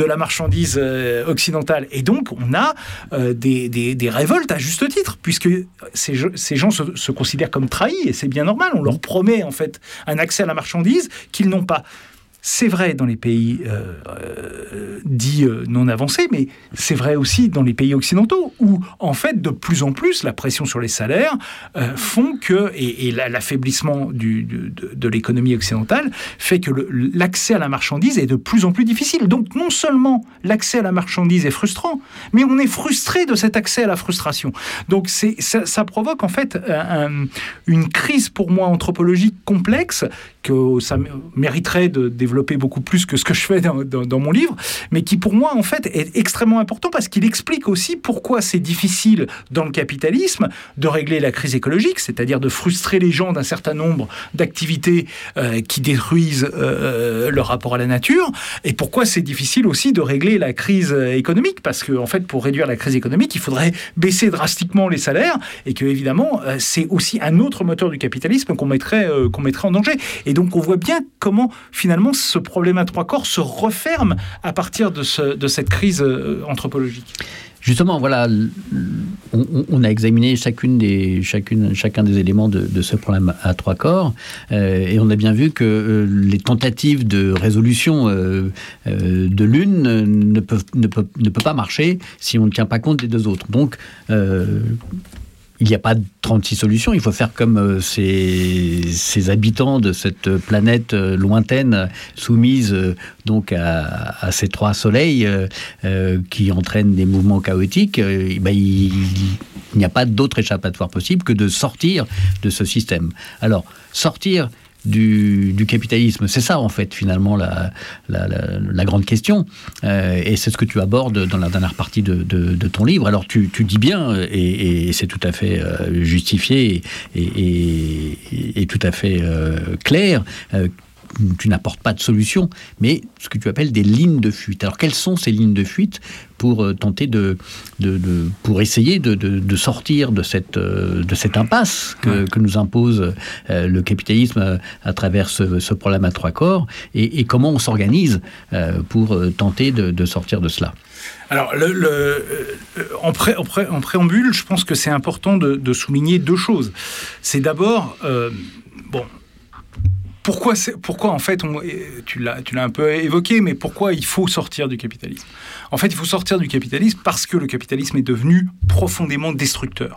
de la marchandise occidentale. Et donc, on a des révoltes à juste titre, puisque ces gens se considèrent comme trahis, et c'est bien normal. On leur promet, en fait, un accès à la marchandise qu'ils n'ont pas. C'est vrai dans les pays dits non avancés, mais c'est vrai aussi dans les pays occidentaux, où, en fait, de plus en plus, la pression sur les salaires font que, et l'affaiblissement de l'économie occidentale fait que l'accès à la marchandise est de plus en plus difficile. Donc, non seulement l'accès à la marchandise est frustrant, mais on est frustré de cet accès à la frustration. Donc, ça provoque, en fait, une crise, pour moi, anthropologique complexe, que ça mériterait de développer beaucoup plus que ce que je fais dans mon livre, mais qui pour moi en fait est extrêmement important parce qu'il explique aussi pourquoi c'est difficile dans le capitalisme de régler la crise écologique, c'est-à-dire de frustrer les gens d'un certain nombre d'activités qui détruisent leur rapport à la nature, et pourquoi c'est difficile aussi de régler la crise économique, parce que en fait pour réduire la crise économique il faudrait baisser drastiquement les salaires, et que évidemment c'est aussi un autre moteur du capitalisme qu'on mettrait en danger. Et donc, on voit bien comment, finalement, ce problème à trois corps se referme à partir de cette crise anthropologique. Justement, voilà, on a examiné chacun des éléments de ce problème à trois corps, et on a bien vu que les tentatives de résolution de l'une ne peuvent pas marcher si on ne tient pas compte des deux autres. Donc, il n'y a pas 36 solutions, il faut faire comme ces habitants de cette planète lointaine, soumise donc à ces trois soleils qui entraînent des mouvements chaotiques. Il n'y a pas d'autre échappatoire possible que de sortir de ce système. Alors, sortir du capitalisme, c'est ça en fait finalement la grande question, et c'est ce que tu abordes dans la dernière partie de ton livre. Alors tu dis bien, et c'est tout à fait justifié et tout à fait clair, tu n'apportes pas de solution, mais ce que tu appelles des lignes de fuite. Alors quelles sont ces lignes de fuite pour tenter pour essayer de sortir de cette impasse que nous impose le capitalisme à travers ce problème à trois corps, et comment on s'organise pour tenter de sortir de cela? Alors, en préambule, je pense que c'est important de souligner deux choses. C'est d'abord, pourquoi en fait, tu l'as un peu évoqué, mais pourquoi il faut sortir du capitalisme ? En fait, il faut sortir du capitalisme parce que le capitalisme est devenu profondément destructeur.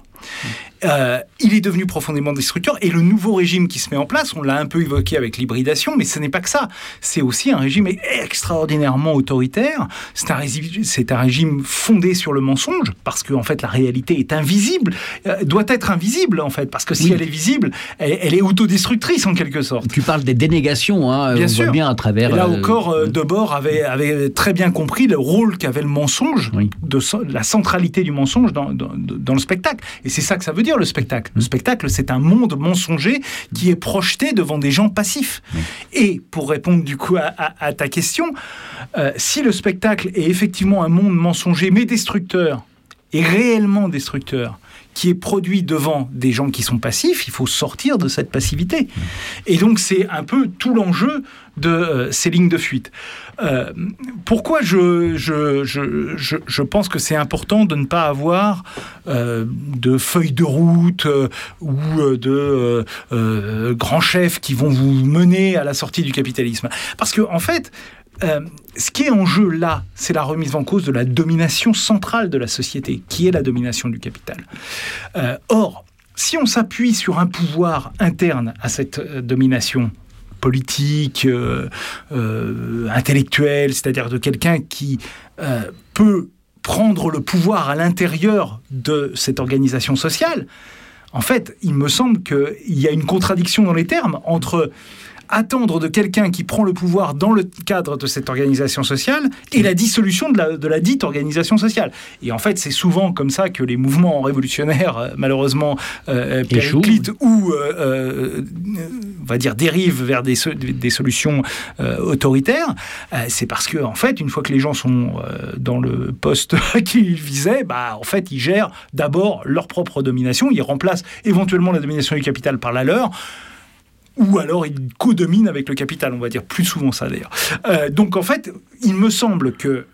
Il est devenu profondément destructeur, et le nouveau régime qui se met en place, on l'a un peu évoqué avec l'hybridation, mais ce n'est pas que ça. C'est aussi un régime extraordinairement autoritaire. C'est un régime fondé sur le mensonge, parce que en fait la réalité est invisible, doit être invisible en fait, parce que si elle est visible, elle est autodestructrice en quelque sorte. Tu parles des dénégations, hein, bien on sûr. Voit bien à travers. Et là encore, Debord avait très bien compris le rôle qu'avait le mensonge, la centralité du mensonge dans le spectacle. Et c'est ça que ça veut dire, le spectacle. Le spectacle, c'est un monde mensonger qui est projeté devant des gens passifs. Et pour répondre du coup à ta question, si le spectacle est effectivement un monde mensonger mais destructeur, et réellement destructeur, qui est produit devant des gens qui sont passifs, il faut sortir de cette passivité. Et donc, c'est un peu tout l'enjeu de ces lignes de fuite. Pourquoi je pense que c'est important de ne pas avoir de feuilles de route ou de grands chefs qui vont vous mener à la sortie du capitalisme. Parce que, en fait, ce qui est en jeu là, c'est la remise en cause de la domination centrale de la société, qui est la domination du capital. Or, si on s'appuie sur un pouvoir interne à cette domination politique, intellectuelle, c'est-à-dire de quelqu'un qui peut prendre le pouvoir à l'intérieur de cette organisation sociale, en fait, il me semble qu'il y a une contradiction dans les termes entre attendre de quelqu'un qui prend le pouvoir dans le cadre de cette organisation sociale et la dissolution de la dite organisation sociale. Et en fait, c'est souvent comme ça que les mouvements révolutionnaires, malheureusement, périclitent ou, on va dire, dérivent vers des solutions autoritaires. C'est parce que, en fait, une fois que les gens sont dans le poste qu'ils visaient, en fait, ils gèrent d'abord leur propre domination, ils remplacent éventuellement la domination du capital par la leur, ou alors ils co-dominent avec le capital, on va dire plus souvent ça d'ailleurs. Donc en fait, il me semble que